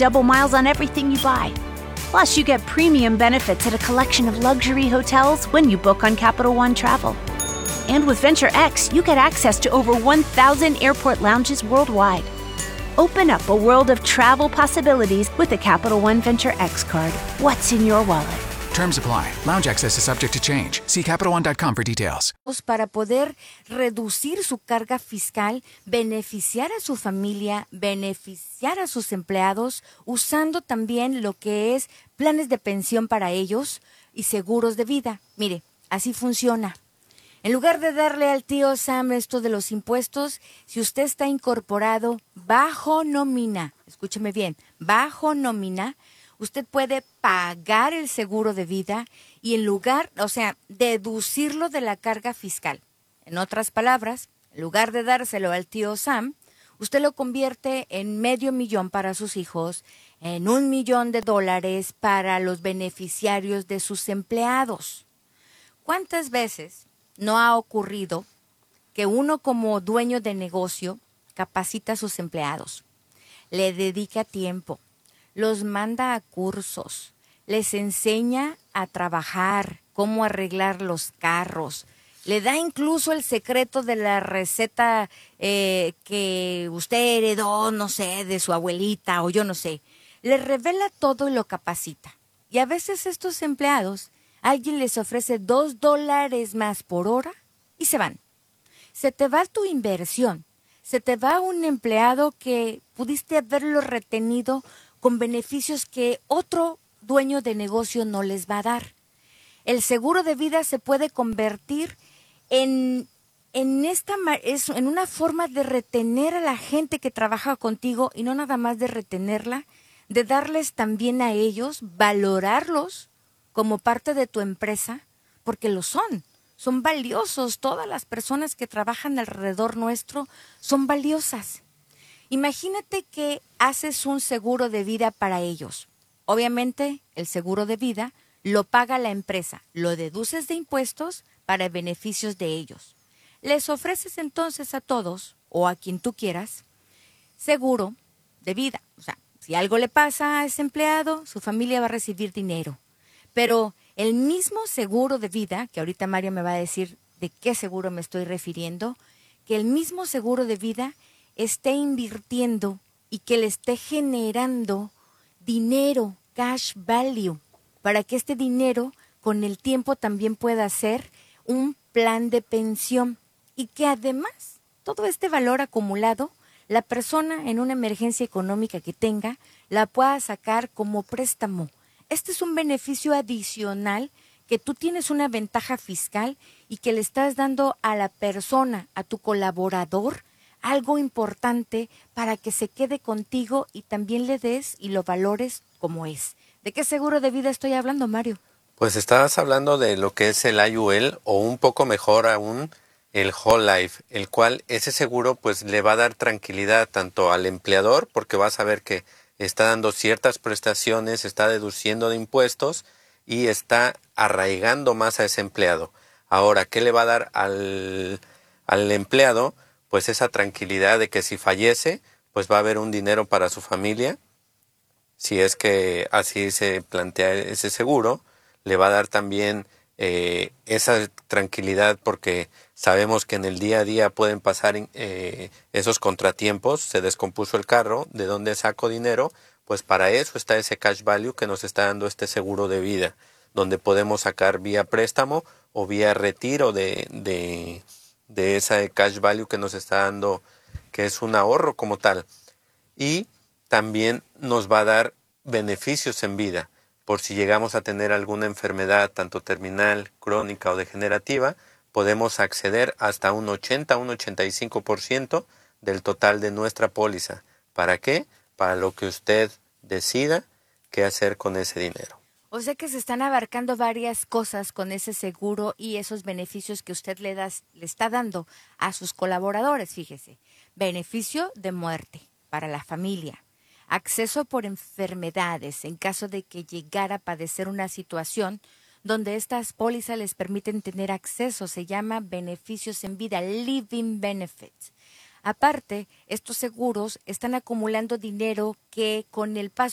double miles on everything you buy. Plus, you get premium benefits at a collection of luxury hotels when you book on Capital One Travel. And with Venture X, you get access to over 1,000 airport lounges worldwide. Open up a world of travel possibilities with the Capital One Venture X card. What's in your wallet? Terms apply. Lounge access is subject to change. See CapitalOne.com for details. Para poder reducir su carga fiscal, beneficiar a su familia, beneficiar a sus empleados, usando también lo que es planes de pensión para ellos y seguros de vida. Mire, así funciona. En lugar de darle al tío Sam esto de los impuestos, si usted está incorporado bajo nómina, escúcheme bien, bajo nómina, usted puede pagar el seguro de vida y deducirlo de la carga fiscal. En otras palabras, en lugar de dárselo al tío Sam, usted lo convierte en $500,000 para sus hijos, en $1,000,000 para los beneficiarios de sus empleados. ¿Cuántas veces no ha ocurrido que uno como dueño de negocio capacita a sus empleados, le dedica tiempo, los manda a cursos, les enseña a trabajar, cómo arreglar los carros, le da incluso el secreto de la receta que usted heredó, no sé, de su abuelita o yo no sé, le revela todo y lo capacita? Y a veces estos empleados, alguien les ofrece $2 más por hora y se van. Se te va tu inversión, se te va un empleado que pudiste haberlo retenido con beneficios que otro dueño de negocio no les va a dar. El seguro de vida se puede convertir en una forma de retener a la gente que trabaja contigo y no nada más de retenerla, de darles también a ellos, valorarlos como parte de tu empresa, porque lo son valiosos. Todas las personas que trabajan alrededor nuestro son valiosas. Imagínate que haces un seguro de vida para ellos. Obviamente, el seguro de vida lo paga la empresa, lo deduces de impuestos para beneficios de ellos. Les ofreces entonces a todos, o a quien tú quieras, seguro de vida. O sea, si algo le pasa a ese empleado, su familia va a recibir dinero. Pero el mismo seguro de vida, que ahorita Mario me va a decir de qué seguro me estoy refiriendo, que el mismo seguro de vida esté invirtiendo y que le esté generando dinero, cash value, para que este dinero con el tiempo también pueda ser un plan de pensión y que además todo este valor acumulado, la persona en una emergencia económica que tenga, la pueda sacar como préstamo. Este es un beneficio adicional que tú tienes una ventaja fiscal y que le estás dando a la persona, a tu colaborador, algo importante para que se quede contigo y también le des y lo valores como es. ¿De qué seguro de vida estoy hablando, Mario? Pues estabas hablando de lo que es el IUL o un poco mejor aún el Whole Life, el cual ese seguro pues le va a dar tranquilidad tanto al empleador porque va a saber que está dando ciertas prestaciones, está deduciendo de impuestos y está arraigando más a ese empleado. Ahora, ¿qué le va a dar al empleado? Pues esa tranquilidad de que si fallece, pues va a haber un dinero para su familia. Si es que así se plantea ese seguro, le va a dar también esa tranquilidad porque sabemos que en el día a día pueden pasar esos contratiempos. Se descompuso el carro, ¿de dónde saco dinero? Pues para eso está ese cash value que nos está dando este seguro de vida, donde podemos sacar vía préstamo o vía retiro de esa cash value que nos está dando, que es un ahorro como tal. Y también nos va a dar beneficios en vida, por si llegamos a tener alguna enfermedad, tanto terminal, crónica o degenerativa, podemos acceder hasta un 80, un 85% del total de nuestra póliza. ¿Para qué? Para lo que usted decida qué hacer con ese dinero. O sea que se están abarcando varias cosas con ese seguro y esos beneficios que usted le está dando a sus colaboradores, fíjese. Beneficio de muerte para la familia. Acceso por enfermedades en caso de que llegara a padecer una situación donde estas pólizas les permiten tener acceso. Se llama beneficios en vida, living benefits. Aparte, estos seguros están acumulando dinero que con el paso